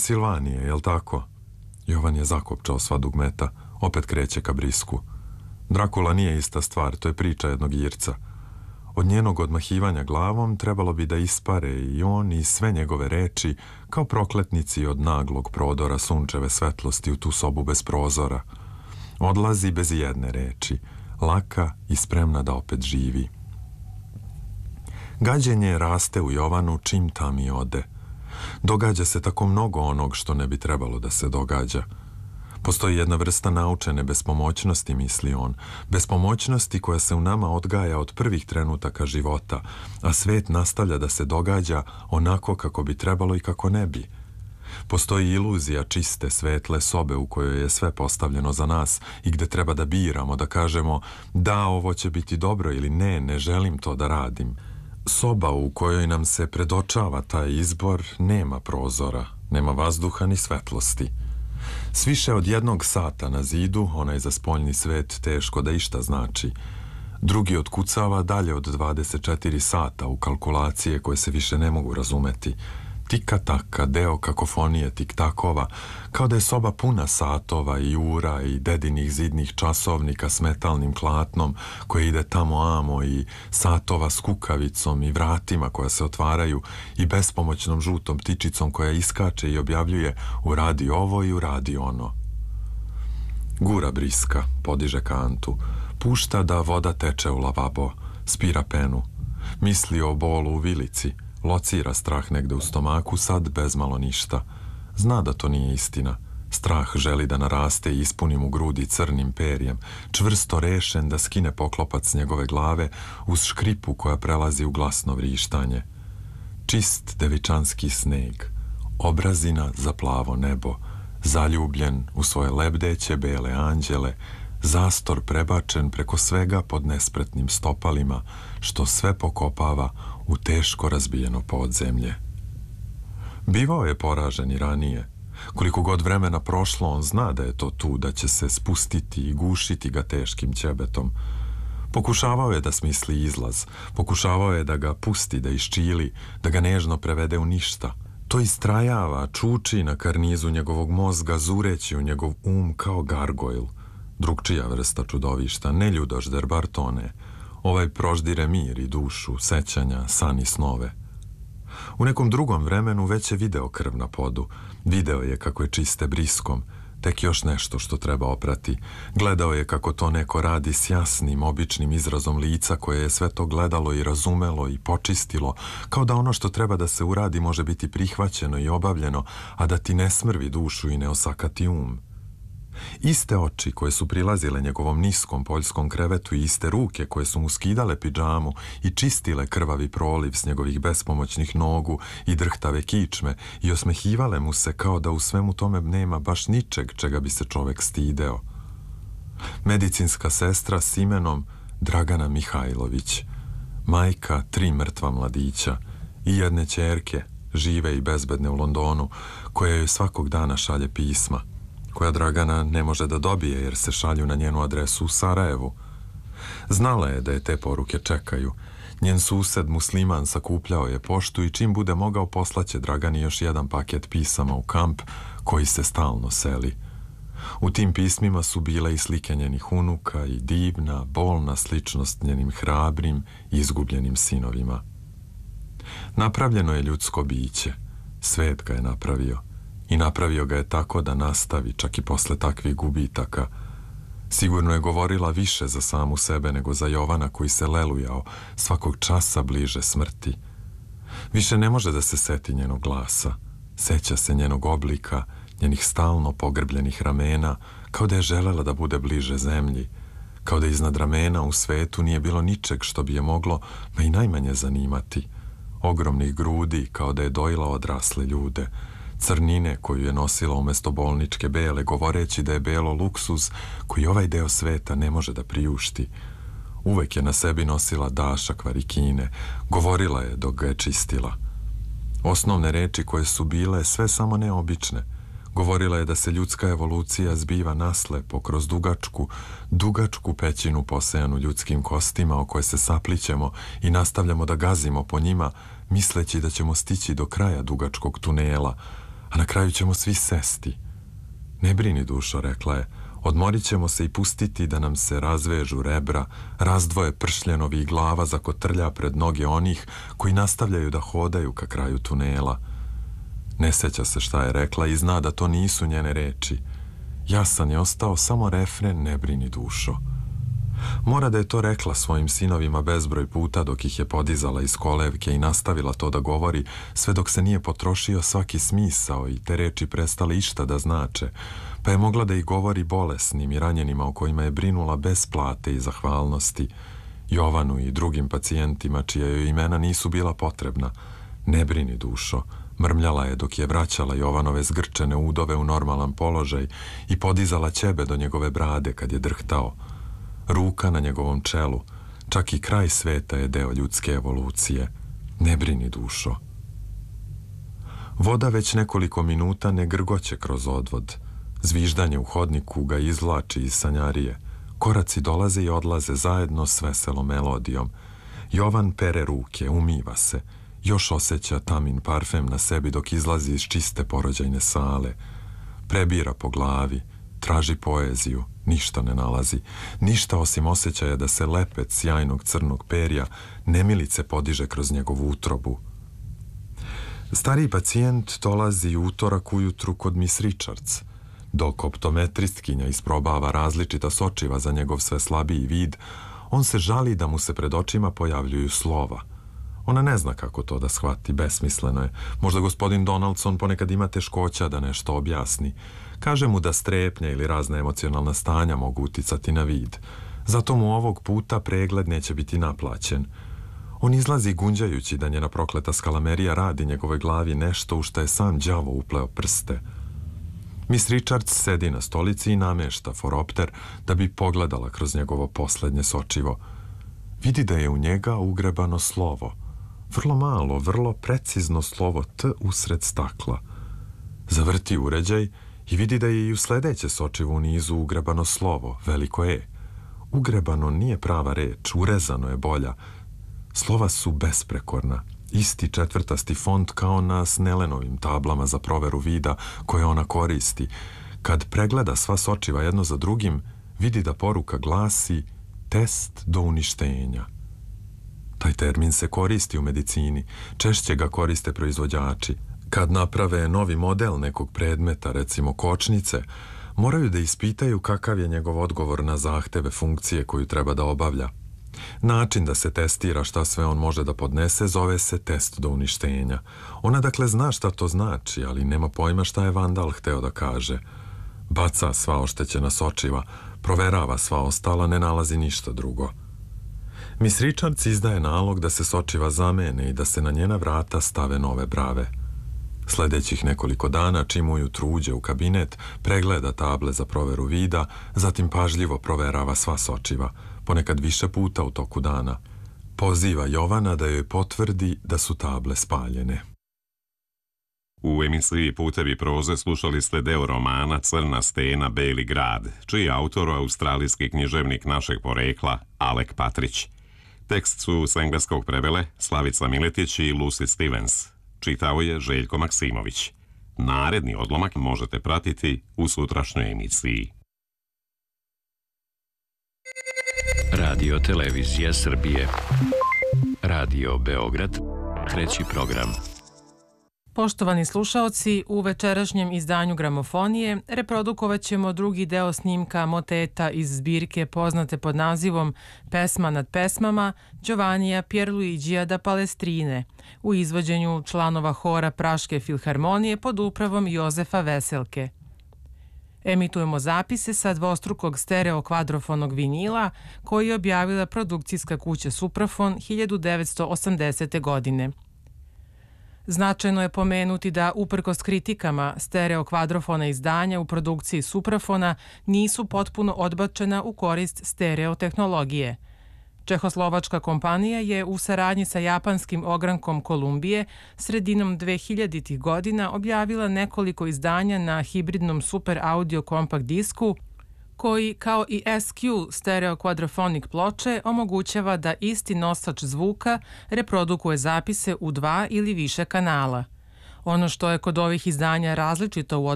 Transilvanije, jel tako? Jovan je zakopčao sva dugmeta, opet kreće ka Brisku. Drakula nije ista stvar, to je priča jednog Irca. Od njenog odmahivanja glavom trebalo bi da ispare i on i sve njegove reči kao prokletnici od naglog prodora sunčeve svetlosti u tu sobu bez prozora. Odlazi bez jedne reči, laka i spremna da opet živi. Gađenje raste u Jovanu čim tam i ode. Događa se tako mnogo onog što ne bi trebalo da se događa. Postoji jedna vrsta naučene bespomoćnosti, misli on, bespomoćnosti koja se u nama odgaja od prvih trenutaka života, a svet nastavlja da se događa onako kako bi trebalo i kako ne bi. Postoji iluzija čiste, svetle sobe u kojoj je sve postavljeno za nas i gde treba da biramo, da kažemo da, ovo će biti dobro ili ne, ne želim to da radim. Soba u kojoj nam se predočava taj izbor nema prozora, nema vazduha ni svetlosti. S više od 1 sata na zidu, onaj za spoljni svet teško da išta znači. Drugi otkucava dalje od 24 sata u kalkulacije koje se više ne mogu razumeti. Tika-taka, deo kakofonije tik-takova, kao da je soba puna satova i ura i dedinih zidnih časovnika s metalnim klatnom koje ide tamo amo i satova s kukavicom i vratima koja se otvaraju i bespomoćnom žutom ptičicom koja iskače i objavljuje uradi ovo i uradi ono. Gura Briska, podiže kantu, pušta da voda teče u lavabo, spira penu, misli o bolu u vilici, locira strah negde u stomaku, sad bezmalo ništa. Zna da to nije istina. Strah želi da naraste i ispuni mu grudi crnim perjem, čvrsto rešen da skine poklopac s njegove glave uz škripu koja prelazi u glasno vrištanje. Čist devičanski sneg, obrazina za plavo nebo, zaljubljen u svoje lebdeće bele anđele, zastor prebačen preko svega pod nespretnim stopalima, što sve pokopava u teško razbijeno podzemlje. Bivao je poražen i ranije. Koliko god vremena prošlo, on zna da je to tu, da će se spustiti i gušiti ga teškim ćebetom. Pokušavao je da smisli izlaz, pokušavao je da ga pusti, da iščili, da ga nežno prevede u ništa. To istrajava, čuči na karnizu njegovog mozga, zureći u njegov kao gargoil. Drugčija vrsta čudovišta, ne ljudožder, bar to ne. Ovaj proždire mir i dušu, sećanja, san i snove. U nekom drugom vremenu već je video krv na podu. Video je kako je čiste Briskom, tek još nešto što treba oprati. Gledao je kako to neko radi s jasnim, običnim izrazom lica koje je sve to gledalo i razumelo i počistilo, kao da ono što treba da se uradi može biti prihvaćeno i obavljeno, a da ti ne smrvi dušu i ne osakati Iste oči koje su prilazile njegovom niskom poljskom krevetu i iste ruke koje su mu skidale pidžamu i čistile krvavi proliv s njegovih bespomoćnih nogu i drhtave kičme i osmehivale mu se kao da u svemu tome nema baš ničeg čega bi se čovek stideo. Medicinska sestra s imenom Dragana Mihajlović, majka 3 mrtva mladića i jedne ćerke, žive i bezbedne u Londonu, koja joj svakog dana šalje pisma, koja Dragana ne može da dobije jer se šalju na njenu adresu u Sarajevu. Znala je da je te poruke čekaju. Njen sused musliman sakupljao je poštu i čim bude mogao poslaće Dragani još jedan paket pisama u kamp koji se stalno seli. U tim pismima su bile i slike njenih unuka i divna, bolna sličnost njenim hrabrim i izgubljenim sinovima. Napravljeno je ljudsko biće. Svet ga je napravio. I napravio ga je tako da nastavi čak i posle takvih gubitaka. Sigurno je govorila više za samu sebe nego za Jovana koji se lelujao svakog časa bliže smrti. Više ne može da se seti njenog glasa. Seća se njenog oblika, njenih stalno pogrbljenih ramena, kao da je želela da bude bliže zemlji, kao da iznad ramena u svetu nije bilo ničeg što bi je moglo ma i najmanje zanimati. Ogromnih grudi kao da je dojila odrasle ljude, crnine koju je nosila umesto bolničke bele, govoreći da je belo luksuz koji ovaj deo sveta ne može da priušti. Uvek je na sebi nosila dašak varikine, govorila je dok ga je čistila. Osnovne reči koje su bile sve samo neobične. Govorila je da se ljudska evolucija zbiva naslepo kroz dugačku pećinu posejanu ljudskim kostima o koje se saplićemo i nastavljamo da gazimo po njima, misleći da ćemo stići do kraja dugačkog tunela, a na kraju ćemo svi sesti. Ne brini, dušo, rekla je, odmorit ćemo se i pustiti da nam se razvežu rebra, razdvoje pršljenovih glava zakotrlja pred noge onih koji nastavljaju da hodaju ka kraju tunela. Ne seća se šta je rekla i zna da to nisu njene reči. Jasan je ostao samo refren ne brini, dušo. Mora da je to rekla svojim sinovima bezbroj puta dok ih je podizala iz kolevke i nastavila to da govori sve dok se nije potrošio svaki smisao i te reči prestale išta da znače, pa je mogla da ih govori bolesnim i ranjenima o kojima je brinula bez plate i zahvalnosti, Jovanu i drugim pacijentima čija joj imena nisu bila potrebna. Ne brini, dušo, mrmljala je dok je vraćala Jovanove zgrčene udove u normalan položaj i podizala ćebe do njegove brade kad je drhtao. Ruka na njegovom čelu, čak i kraj sveta je deo ljudske evolucije. Ne brini, dušo. Voda već nekoliko minuta ne grgoće kroz odvod. Zviždanje u hodniku ga izvlači iz sanjarije. Koraci dolaze i odlaze zajedno s veselom melodijom. Jovan pere ruke, umiva se. Još osjeća tamin parfem na sebi dok izlazi iz čiste porođajne sale. Prebira po glavi, traži poeziju, ništa ne nalazi. Ništa osim osjećaja da se lepet sjajnog crnog perja nemilice podiže kroz njegovu utrobu. Stariji pacijent dolazi utorak ujutru kod Miss Richards. Dok optometristkinja isprobava različita sočiva za njegov sve slabiji vid, on se žali da mu se pred očima pojavljuju slova. Ona ne zna kako to da shvati, besmisleno je. Možda gospodin Donaldson ponekad ima teškoća da nešto objasni. Kaže mu da strepnja ili razna emocionalna stanja mogu uticati na vid. Zato mu ovog puta pregled neće biti naplaćen. On izlazi gunđajući da njena prokleta skalamerija radi njegovoj glavi nešto u što je sam đavo upleo prste. Miss Richards sedi na stolici i namešta foropter da bi pogledala kroz njegovo poslednje sočivo. Vidi da je u njega ugrebano slovo. Vrlo malo, vrlo precizno slovo T usred stakla. Zavrti uređaj i vidi da je i u sledeće sočivo u nizu ugrebano slovo, veliko E. Ugrebano nije prava reč, urezano je bolja. Slova su besprekorna, isti četvrtasti font kao na Snellenovim tablama za proveru vida koje ona koristi. Kad pregleda sva sočiva jedno za drugim, vidi da poruka glasi test do uništenja. Taj termin se koristi u medicini, češće ga koriste proizvođači. Kad naprave novi model nekog predmeta, recimo kočnice, moraju da ispitaju kakav je njegov odgovor na zahteve funkcije koju treba da obavlja. Način da se testira šta sve on može da podnese zove se test do uništenja. Ona dakle zna šta to znači, ali nema pojma šta je vandal hteo da kaže. Baca sva oštećena sočiva, proverava sva ostala, ne nalazi ništa drugo. Miss Richards izdaje nalog da se sočiva zamene i da se na njena vrata stave nove brave. Sledećih nekoliko dana, čim ujutru uđe u kabinet, pregleda table za proveru vida, zatim pažljivo proverava sva sočiva, ponekad više puta u toku dana. Poziva Jovana da joj potvrdi da su table spaljene. U emisiji Putevi proze slušali ste deo romana Crna stena, beli grad, čiji je autor australijski književnik našeg porekla Alek Patrić. Tekst su s engleskog prevele Slavica Miletić i Lucy Stevens. Čitao je Željko Maksimović. Naredni odlomak možete pratiti u sutrašnjoj emisiji. Radio Televizija Srbije. Radio Beograd. Treći program. Poštovani slušaoci, u večerašnjem izdanju Gramofonije reprodukovat ćemo drugi deo snimka moteta iz zbirke poznate pod nazivom Pesma nad pesmama Giovannija Pierluigija da Palestrine u izvođenju članova hora Praške filharmonije pod upravom Jozefa Veselke. Emitujemo zapise sa dvostrukog stereo kvadrofonog vinila koji je objavila produkcijska kuća Suprafon 1980. godine. Značajno je pomenuti da, uprkos kritikama, stereo kvadrofona izdanja u produkciji Suprafona nisu potpuno odbačena u korist stereo tehnologije. Čehoslovačka kompanija je u saradnji sa japanskim ogrankom Kolumbije sredinom 2000-ih godina objavila nekoliko izdanja na hibridnom super audio kompakt disku koji, kao i SQ stereo kvadrofonik ploče, omogućava da isti nosač zvuka reprodukuje zapise u 2 ili više kanala. Ono što je kod ovih izdanja različito u